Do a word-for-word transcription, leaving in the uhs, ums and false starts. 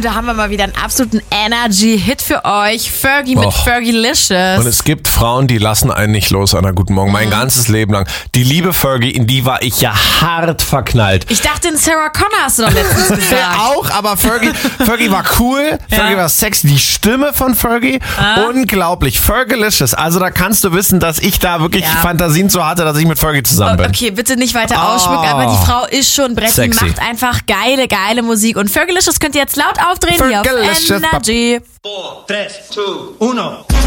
Und da haben wir mal wieder einen absoluten Energy-Hit für euch. Fergie mit Och. Fergie-licious. Und es gibt Frauen, die lassen einen nicht los an einer guten Morgen. Mein ganzes Leben lang. Die liebe Fergie, in die war ich ja hart verknallt. Ich dachte, in Sarah Connor hast du doch letztens gesagt. Ja, auch, aber Fergie, Fergie war cool, Fergie war sexy. Die Stimme von Fergie, Ah. unglaublich. Fergalicious. Also da kannst du wissen, dass ich da wirklich Ja. Fantasien zu hatte, dass ich mit Fergie zusammen bin. Okay, bitte nicht weiter Oh. ausschmücken, aber die Frau ist schon Brett, die Sexy. macht einfach geile, geile Musik. Und Fergalicious könnt ihr jetzt laut aufdrehen hier auf Fergalicious. Energy. four, tres, two, uno.